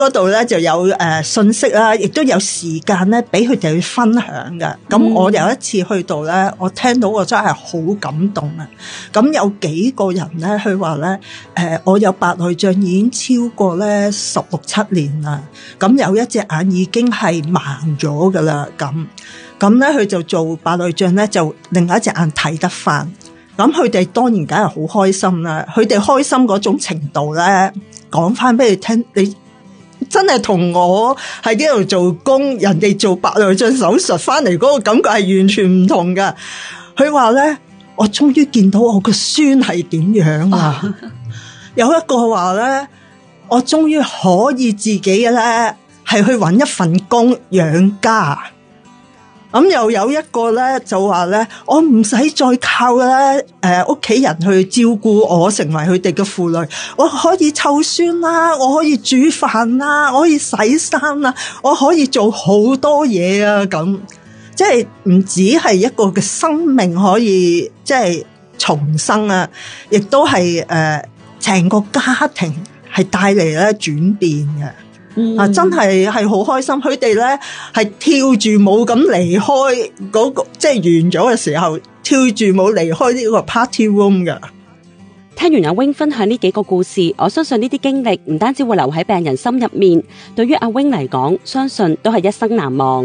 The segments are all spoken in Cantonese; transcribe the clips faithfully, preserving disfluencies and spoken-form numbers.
嗰度咧就有誒、呃、信息啦，亦都有時間咧俾佢哋去分享嘅。咁、嗯、我有一次去到咧，我聽到我真係好感動啊！咁有幾個人咧，佢話咧誒，我有白內障已經超過咧十六七年啦。咁有一隻眼已經係盲咗噶啦。咁咁咧，佢就做白內障咧，就另外一隻眼睇得翻。咁佢哋當然梗係好開心啦。佢哋開心嗰種程度咧，講翻俾你聽，你真係同我喺呢度做工，人哋做白內障手術翻嚟嗰個感覺係完全唔同噶。佢話咧，我終於見到我個孫係點樣啊！有一個話咧，我終於可以自己咧係去搵一份工養家。咁又有一個咧就話咧，我唔使再靠咧誒屋企人去照顧我，成為佢哋嘅婦女，我可以湊孫啦，我可以煮飯啦，我可以洗衫啦，我可以做好多嘢啊！咁即係唔止係一個嘅生命可以即係重生啊，亦都係誒成個家庭係帶嚟咧轉變嘅。嗯、啊！真係係好開心，佢哋咧係跳住舞咁離開嗰、那個，即係完咗嘅時候跳住舞離開呢個 party room 噶。 聽完阿 Wing 分享呢幾個故事，我相信呢啲經歷唔單止會留喺病人心入面，對於阿 Wing 嚟講，相信都係一生難忘。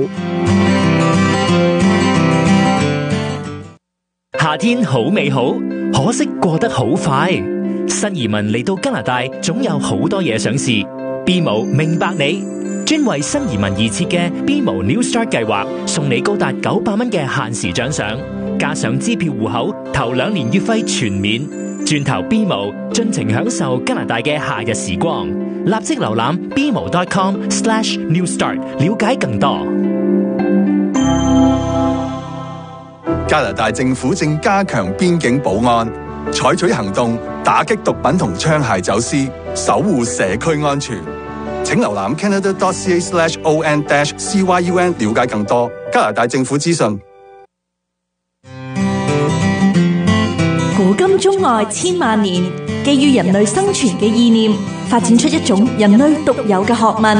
夏天好美好，可惜過得好快。新移民嚟到加拿大，總有好多嘢想試。B 模明白你，專為新移民而設嘅 B 模 New Start 計劃，送你高達九百蚊嘅限時獎賞，加上支票戶口，頭兩年月費全免，轉投 B 模，盡情享受加拿大嘅夏日時光。立即瀏覽 b mo dot com slash new start， 了解更多。 加拿大政府正加強邊境保安，採取行動打擊毒品同槍械走私，守護社區安全。請瀏覽 canada dot c a slash o n dash c y u n 了解更多加拿大政府資訊。 古今中外千萬年，基於人類生存嘅意念，發展出一種人類獨有嘅學問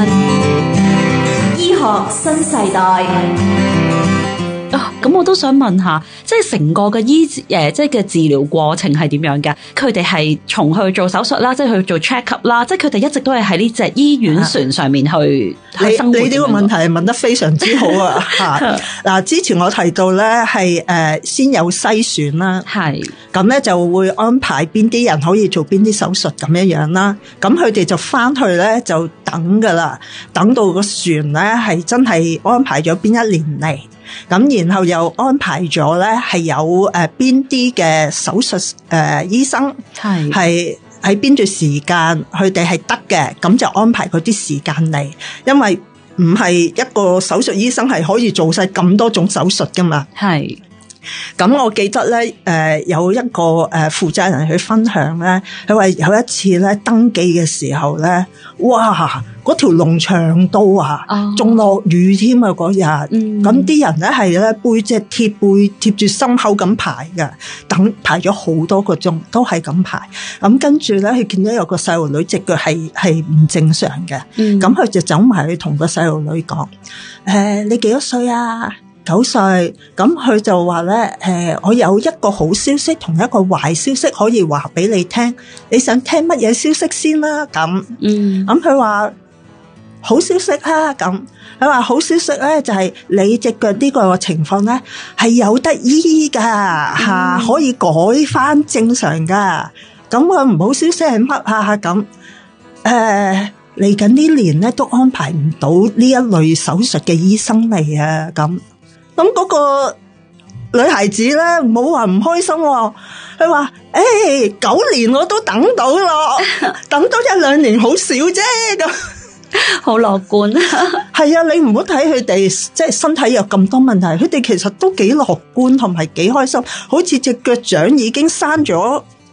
——醫學新世代。 啊，咁我都想問下，即係成個嘅醫誒、呃，即係嘅治療過程係點樣嘅？佢哋係從去做手術啦，即係去做 check up 啦，即係佢哋一直都係喺呢隻醫院船上面去、啊、去生活。你你呢個問題問得非常之好啊！吓嗱，之前我提到咧係誒先有篩選啦，係咁咧就會安排邊啲人可以做邊啲手術咁樣樣啦。咁佢哋就翻去咧就等噶啦，等到個船咧係真係安排咗邊一年嚟。咁然後又安排咗咧係有誒邊啲嘅手術誒、呃、醫生係係喺邊段時間佢哋係得嘅，咁就安排嗰啲時間嚟，因為唔係一個手術醫生係可以做晒咁多種手術噶嘛。係咁我記得咧誒、呃、有一個誒負責人去分享咧，佢話有一次咧登記嘅時候咧，哇！嗰條龍長到啊，仲落雨添啊嗰日，咁啲人咧係咧背脊貼背貼住心口咁排嘅，等排咗好多個鐘，都係咁排。咁跟住咧，佢見到有個細路女隻腳係係唔正常嘅，咁、嗯、佢就走埋去同個細路女講：誒、呃，你幾多歲啊？九歲。咁佢就話咧：誒、呃，我有一個好消息同一個壞消息可以話俾你聽，你想聽乜嘢消息先啦？咁，嗯，咁佢話。好消息啊！咁佢話好消息咧，就係你隻腳呢個情況咧係有得醫噶吓、嗯，可以改翻正常噶。咁個唔好消息係乜啊？咁誒嚟緊呢年咧都安排唔到呢一類手術嘅醫生嚟啊！咁咁嗰個女孩子咧唔好話唔開心，佢話誒九年我都等到咯，等多一兩年好少啫咁。 好樂觀係啊！你唔好睇佢哋即係身體有咁多問題，佢哋其實都幾樂觀同埋幾開心，好似隻腳掌已經生咗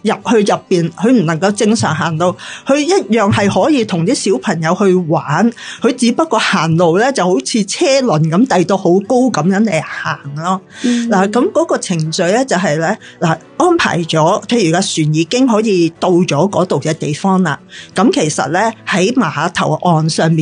入去入邊，佢唔能夠正常行路，佢一樣係可以同啲小朋友去玩，佢只不過行路咧就好似車輪咁遞到好高咁樣嚟行咯。嗱、嗯，咁嗰個程序咧就係咧嗱安排咗，譬如個船已經可以到咗嗰度嘅地方啦，咁其實咧喺碼頭岸上面